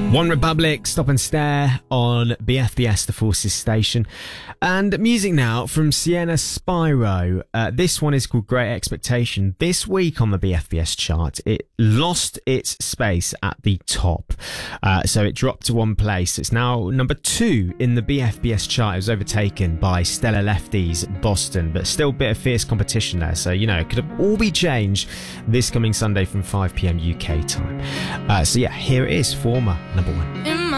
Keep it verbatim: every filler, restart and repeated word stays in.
One Republic, Stop and Stare on B F B S The Forces station. And music now from Sienna Spyro. Uh, this one is called Great Expectation. This week on the B F B S chart, it lost its space at the top. Uh, so it dropped to one place. It's now number two in the B F B S chart. It was overtaken by Stella Lefty's Boston, but still a bit of fierce competition there. So, you know, it could all be changed this coming Sunday from five p.m. U K time. Uh, so yeah, here it is, former number one. In my